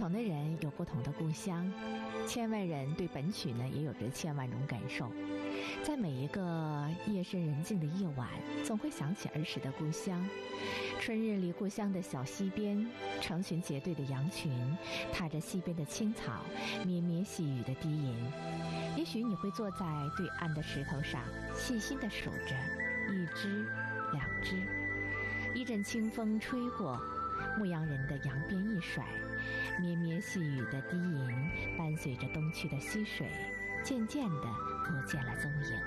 同的人有不同的故乡，千万人对本曲呢也有着千万种感受。在每一个夜深人静的夜晚，总会想起儿时的故乡。春日里故乡的小溪边，成群结队的羊群踏着溪边的青草，咩咩细语的低吟。也许你会坐在对岸的石头上，细心地数着一只两只。一阵清风吹过，牧羊人的扬鞭一甩，咩咩细语的低吟伴随着东去的溪水，渐渐地不见了踪影。